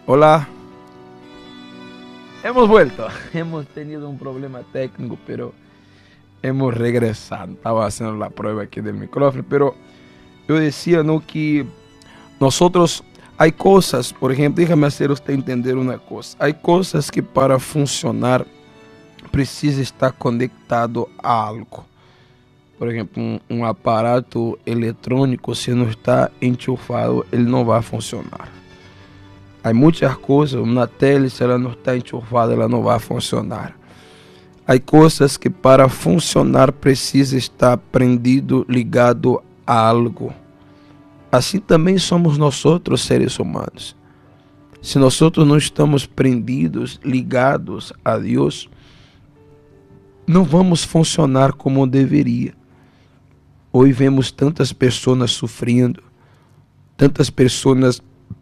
Hola, hemos vuelto. Hemos tenido un problema técnico, pero hemos regresado. Estaba haciendo la prueba aquí del micrófono, pero yo decía, ¿no?, que nosotros hay cosas, por ejemplo, déjame hacer usted entender una cosa. Hay cosas que para funcionar precisa estar conectado a algo. Por ejemplo, un aparato electrónico, si no está enchufado, él no va a funcionar. Hay muchas cosas, una tele, si ela não está enchufada, ela não vai funcionar. Hay cosas que para funcionar precisa estar prendido, ligado a algo. Assim também somos nós outros seres humanos. Se nós outros não estamos prendidos, ligados a Deus, não vamos funcionar como deveria. Hoje vemos tantas pessoas sofrendo, tantas pessoas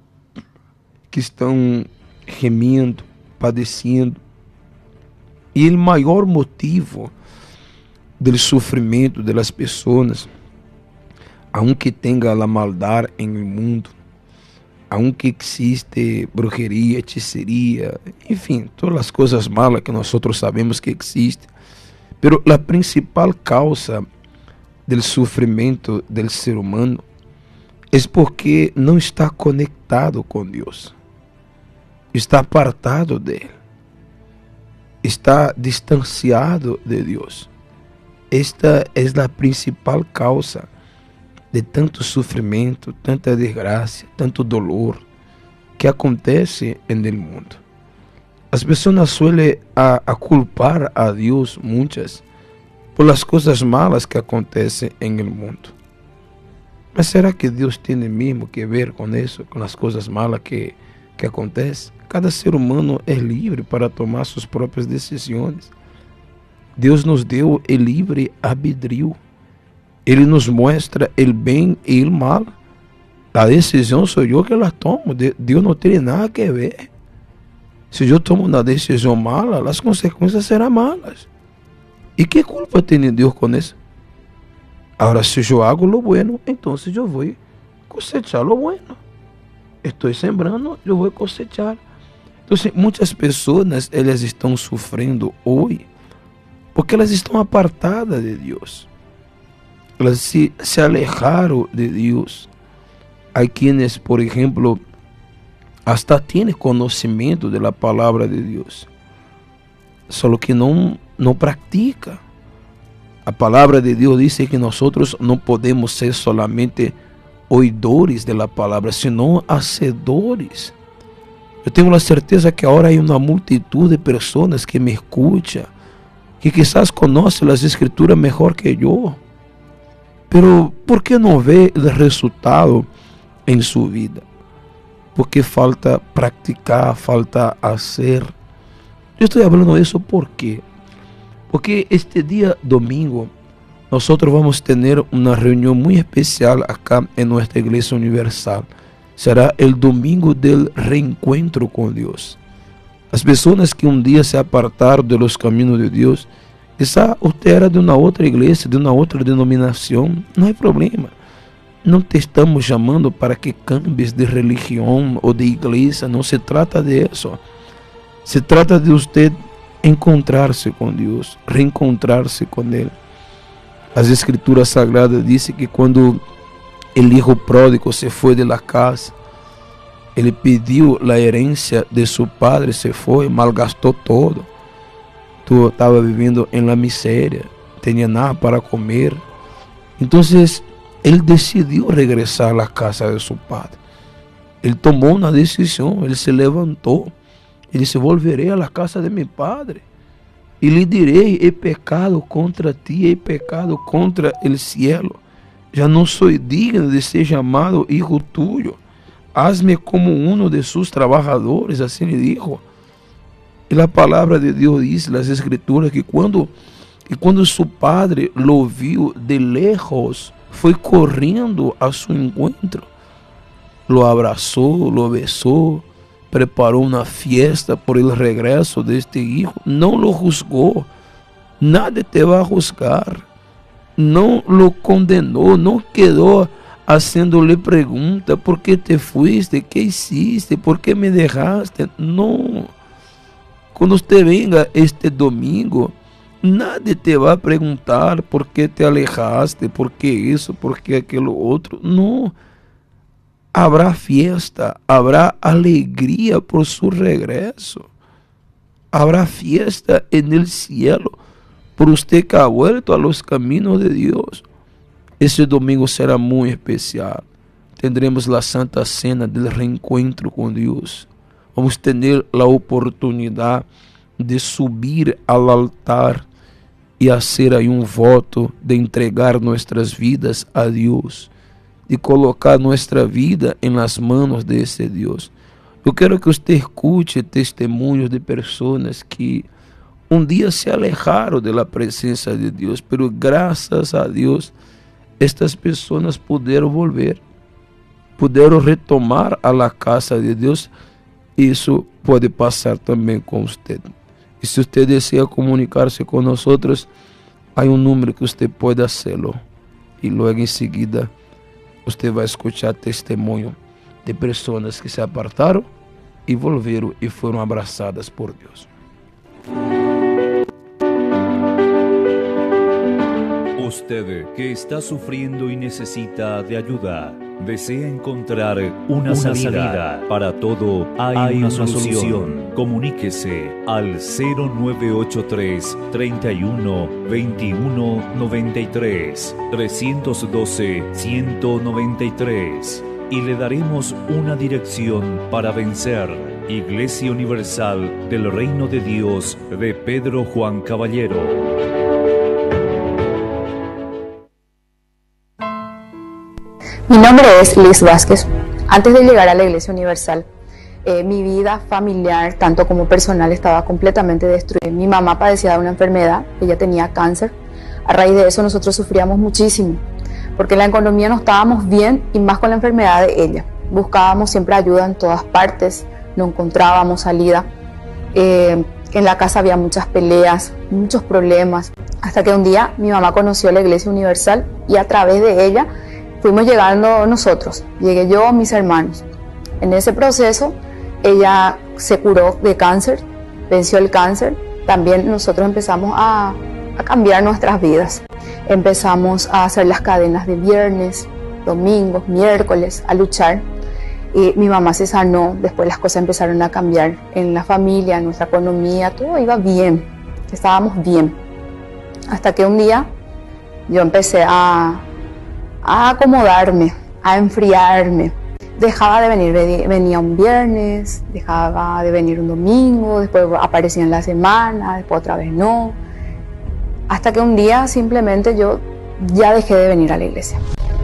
que estão gemendo, padecendo. E o maior motivo do sofrimento das pessoas, aunque tenha a maldade em el mundo, aunque existe brujeria, hechiceria, enfim, todas as coisas malas que nós sabemos que existem, pero a principal causa do sofrimento do ser humano é porque não está conectado com Deus. Está apartado dele, está distanciado de Deus. Esta é a principal causa de tanto sofrimento, tanta desgraça, tanto dolor que acontece no mundo. As pessoas suelen a culpar a Deus, muitas, por as coisas malas que acontecem no mundo. Mas será que Deus tem mesmo que ver com isso, com as coisas malas que acontecem? Cada ser humano é livre para tomar suas próprias decisões. Deus nos deu o livre arbítrio. Ele nos mostra o bem e o mal. A decisão sou eu que la tomo. Deus não tem nada que ver. Se eu tomo uma decisão mala, as consequências serão malas. E que culpa tem Deus com isso? Agora, se eu hago lo bueno, então eu vou cosechar lo bueno. Estou sembrando, eu vou cosechar. Então, muitas pessoas, elas estão sofrendo hoje porque elas estão apartadas de Deus. Elas se alejaram de Deus. Há quienes, por exemplo, hasta têm conhecimento da palavra de Deus, só que não pratica. A palavra de Deus diz que nós não podemos ser solamente oidores da palavra, senão hacedores. Eu tenho a certeza que agora há uma multitud de pessoas que me escutam, que quizás conhecem as escrituras melhor que eu, pero por que não vê o resultado em sua vida? Porque falta praticar, falta fazer. Eu estou falando isso por quê? Porque este dia domingo nós vamos ter uma reunião muito especial acá em nossa Igreja Universal. Será o domingo do reencontro com Deus. As pessoas que um dia se apartaram de los caminhos de Deus, quizá você era de uma outra igreja, de uma outra denominação, não é problema. Não te estamos chamando para que cambies de religião ou de igreja, não se trata de isso. Se trata de você encontrar-se com Deus, reencontrar-se com Ele. As Escrituras Sagradas dizem que quando o hijo pródigo se foi de la casa, ele pediu a herência de seu padre, se foi, malgastou todo. Tu estava vivendo em la miséria, tinha nada para comer. Então, ele decidiu regressar à casa de seu padre. Ele tomou uma decisão, ele se levantou. Ele disse: volverei à casa de meu padre e lhe direi: he pecado contra ti, he pecado contra el cielo. Já não sou digno de ser chamado hijo tuyo. Hazme como uno de sus trabajadores. Assim lhe dijo. E a palavra de Deus diz nas Escrituras que quando seu padre lo viu de lejos, foi correndo a seu encontro, lo abraçou, lo besou, preparou uma fiesta por el regresso deste hijo. Não lo juzgou, nada te vai a juzgar. Não lo condenou, não quedou haciéndole preguntas: ¿por qué te fuiste? ¿Qué hiciste? ¿Por qué me dejaste? No. Cuando usted venga este domingo, nadie te va a preguntar por qué te alejaste, por qué eso, por qué aquello otro. No. Habrá fiesta, habrá alegría por su regreso. Habrá fiesta en el cielo por usted que ha vuelto a los caminos de Dios. Ese domingo será muy especial. Tendremos la Santa Cena del reencuentro con Dios. Vamos a tener la oportunidad de subir al altar y hacer ahí un voto de entregar nuestras vidas a Dios, de colocar nuestra vida en las manos de ese Dios. Yo quiero que usted escuche testimonios de personas que un día se alejaron de la presencia de Dios, pero gracias a Dios estas personas pudieron volver, pudieron retomar a la casa de Dios. Eso puede pasar también con usted. Y si usted desea comunicarse con nosotros, hay un número que usted puede hacerlo. Y luego enseguida usted va a escuchar testimonio de personas que se apartaron y volvieron y fueron abrazadas por Dios. Usted que está sufriendo y necesita de ayuda, desea encontrar una salida. Para todo hay una solución. Comuníquese al 0983 31 21 93 312 193 y le daremos una dirección para vencer. Iglesia Universal del Reino de Dios de Pedro Juan Caballero. Mi nombre es Liz Vázquez. Antes de llegar a la Iglesia Universal, mi vida familiar, tanto como personal, estaba completamente destruida. Mi mamá padecía de una enfermedad, ella tenía cáncer. A raíz de eso nosotros sufríamos muchísimo, porque la economía no estábamos bien y más con la enfermedad de ella. Buscábamos siempre ayuda en todas partes, no encontrábamos salida. En la casa había muchas peleas, muchos problemas, hasta que un día mi mamá conoció la Iglesia Universal y a través de ella fuimos llegando nosotros, llegué yo, mis hermanos. En ese proceso, ella se curó de cáncer, venció el cáncer. También nosotros empezamos a cambiar nuestras vidas. Empezamos a hacer las cadenas de viernes, domingos, miércoles, a luchar. Y mi mamá se sanó, después las cosas empezaron a cambiar en la familia, en nuestra economía, todo iba bien, estábamos bien. Hasta que un día yo empecé a acomodarme, a enfriarme. Dejaba de venir, venía un viernes, dejaba de venir un domingo, después aparecía en la semana, después otra vez no. Hasta que un día simplemente yo ya dejé de venir a la iglesia.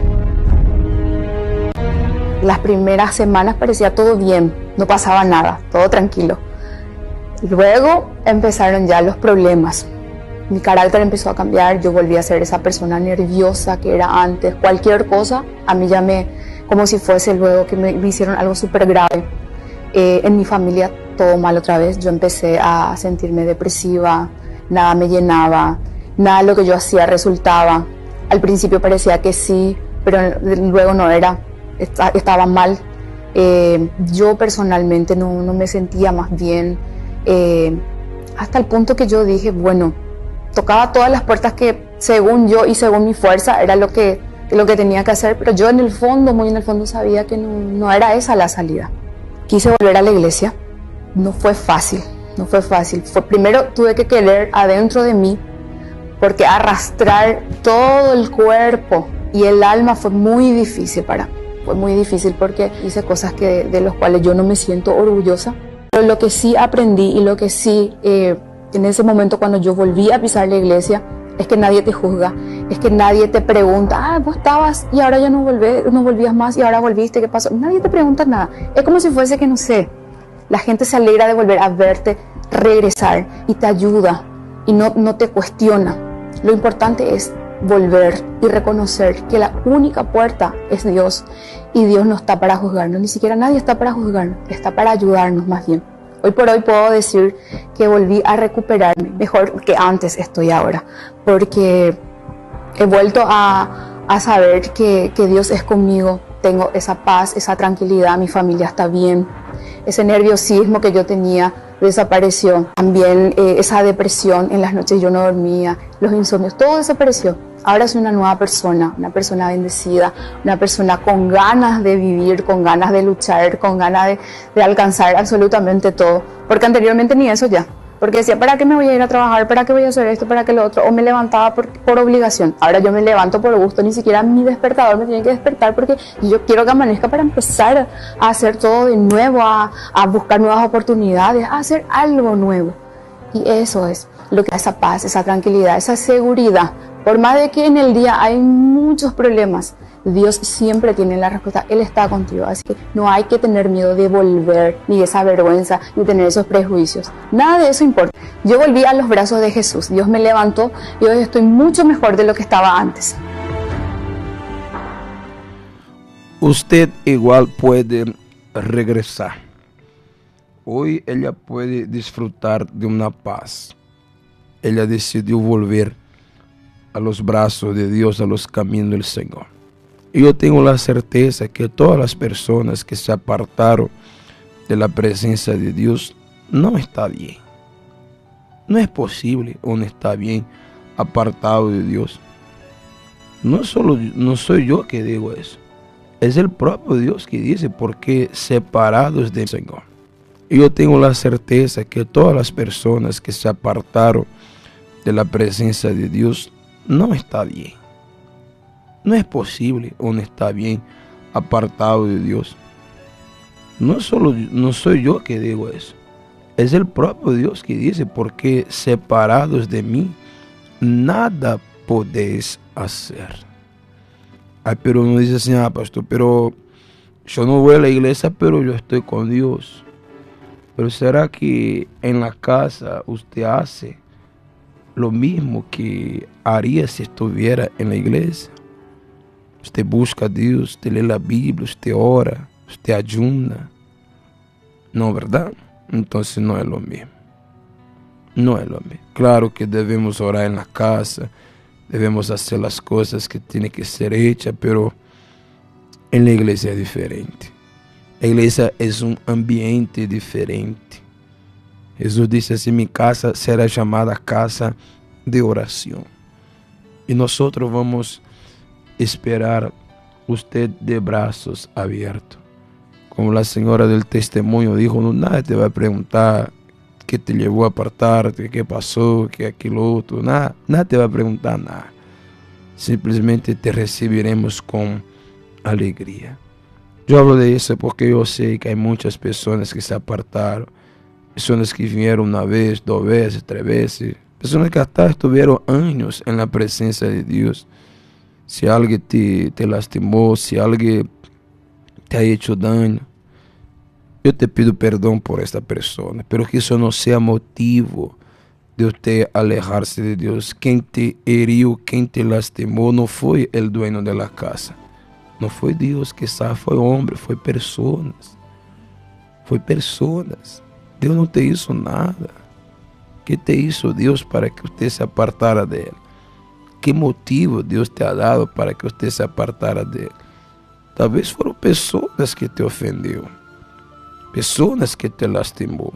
Las primeras semanas parecía todo bien, no pasaba nada, todo tranquilo. Luego empezaron ya los problemas. Mi carácter empezó a cambiar, yo volví a ser esa persona nerviosa que era antes. Cualquier cosa, a mí ya como si fuese luego que me hicieron algo súper grave. En mi familia todo mal otra vez, yo empecé a sentirme depresiva, nada me llenaba, nada de lo que yo hacía resultaba. Al principio parecía que sí, pero luego no era, estaba mal. Yo personalmente no me sentía más bien, hasta el punto que yo dije, bueno, tocaba todas las puertas que según yo y según mi fuerza era lo que tenía que hacer, pero yo en el fondo, muy en el fondo sabía que no era esa la salida. Quise volver a la iglesia, no fue fácil. Primero tuve que querer adentro de mí, porque arrastrar todo el cuerpo y el alma fue muy difícil para mí. Fue muy difícil porque hice cosas de las cuales yo no me siento orgullosa, pero lo que sí aprendí y lo que sí... en ese momento cuando yo volví a pisar la iglesia, es que nadie te juzga, es que nadie te pregunta, vos estabas y ahora ya no volvías más y ahora volviste, ¿qué pasó? Nadie te pregunta nada, es como si fuese que no sé, la gente se alegra de volver a verte, regresar y te ayuda y no te cuestiona. Lo importante es volver y reconocer que la única puerta es Dios y Dios no está para juzgarnos, ni siquiera nadie está para juzgarnos, está para ayudarnos más bien. Hoy por hoy puedo decir que volví a recuperarme, mejor que antes estoy ahora, porque he vuelto a a saber que Dios es conmigo. Tengo esa paz, esa tranquilidad, mi familia está bien. Ese nerviosismo que yo tenía desapareció. También esa depresión, en las noches yo no dormía, los insomnios, todo desapareció. Ahora soy una nueva persona, una persona bendecida, una persona con ganas de vivir, con ganas de luchar, con ganas de alcanzar absolutamente todo. Porque anteriormente ni eso ya. Porque decía, ¿para qué me voy a ir a trabajar? ¿Para qué voy a hacer esto? ¿Para qué lo otro? O me levantaba por obligación. Ahora yo me levanto por gusto, ni siquiera mi despertador me tiene que despertar porque yo quiero que amanezca para empezar a hacer todo de nuevo, a buscar nuevas oportunidades, a hacer algo nuevo. Y eso es lo que da esa paz, esa tranquilidad, esa seguridad. Por más de que en el día hay muchos problemas, Dios siempre tiene la respuesta. Él está contigo, así que no hay que tener miedo de volver, ni de esa vergüenza, ni tener esos prejuicios. Nada de eso importa. Yo volví a los brazos de Jesús. Dios me levantó y hoy estoy mucho mejor de lo que estaba antes. Usted igual puede regresar. Hoy ella puede disfrutar de una paz. Ella decidió volver a los brazos de Dios, a los caminos del Señor. Y yo tengo la certeza que todas las personas que se apartaron de la presencia de Dios no está bien. No es posible o no está bien apartado de Dios. No soy yo que digo eso. Es el propio Dios que dice, porque separados del Señor. Y yo tengo la certeza que todas las personas que se apartaron de la presencia de Dios no está bien. No es posible o no está bien apartado de Dios. No soy yo que digo eso. Es el propio Dios que dice, porque separados de mí, nada podéis hacer. Ay, pero uno dice así, pastor, pero yo no voy a la iglesia, pero yo estoy con Dios. Pero ¿será que en la casa usted hace lo mismo que haría si estuviera en la iglesia? Usted busca a Dios, usted lee la Biblia, usted ora, usted ayuna. No, ¿verdad? Entonces no es lo mismo. No es lo mismo. Claro que debemos orar en la casa, debemos hacer las cosas que tienen que ser hechas, pero en la iglesia es diferente. La iglesia es un ambiente diferente. Jesús dice así, mi casa será llamada casa de oración. Y nosotros vamos a esperar usted de brazos abiertos. Como la señora del testimonio dijo, no, nadie te va a preguntar qué te llevó a apartarte, qué pasó, qué aquello otro. Nada te va a preguntar nada. Simplemente te recibiremos con alegría. Yo hablo de eso porque yo sé que hay muchas personas que se apartaron. Personas que vinieron una vez, 2 veces, 3 veces. Personas que hasta estuvieron años en la presencia de Dios. Si alguien te lastimó, si alguien te ha hecho daño, yo te pido perdón por esta persona, pero que eso no sea motivo de usted alejarse de Dios. Quien te hirió, quien te lastimó, no fue el dueño de la casa. No fue Dios, quizás fue hombre, fue personas. Fue personas. Dios no te hizo nada. ¿Qué te hizo Dios para que usted se apartara de Él? ¿Qué motivo Dios te ha dado para que usted se apartara de Él? Tal vez fueron personas que te ofendió, personas que te lastimó,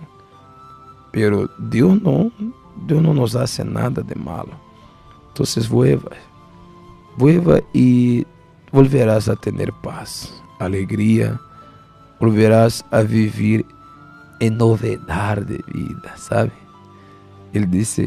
pero Dios no nos hace nada de malo. Entonces vuelva y volverás a tener paz, alegría, volverás a vivir en novedad de vida, ¿sabe? Él dice,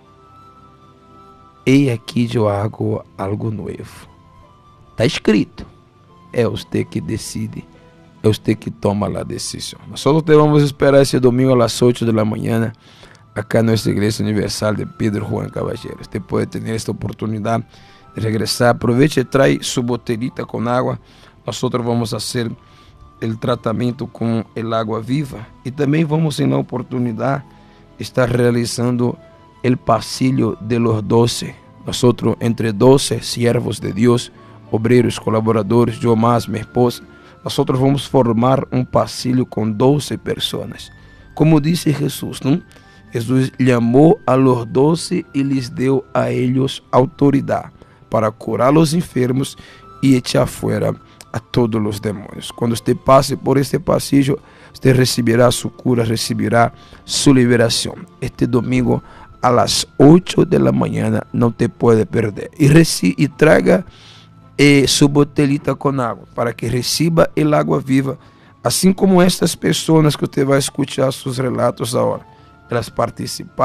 he aquí yo hago algo nuevo. Está escrito. É usted que decide, é usted que toma la decisión. Nosotros te vamos a esperar ese domingo a las 8 de la mañana acá en nuestra Iglesia Universal de Pedro Juan Caballero. Usted puede tener esta oportunidad de regresar. Aproveche, trae su botellita con agua. Nosotros vamos a hacer el tratamiento con el agua viva y también vamos en la oportunidad de estar realizando el pasillo de los 12. Nosotros entre 12 siervos de Dios, obreros, colaboradores, yo más, mi esposa, nosotros vamos a formar un pasillo con 12 personas. Como dice Jesús, ¿no? Jesús llamó a los 12 y les dio a ellos autoridad para curar los enfermos y echar fuera a todos los demonios. Cuando usted pase por este pasillo, usted recibirá su cura, recibirá su liberación. Este domingo a las 8 de la mañana no te puede perder. Y traiga su botellita con agua para que reciba el agua viva, así como estas personas que usted va a escuchar sus relatos ahora. Elas participaram